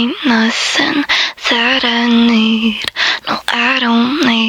ain't nothing that I need. No, I don't need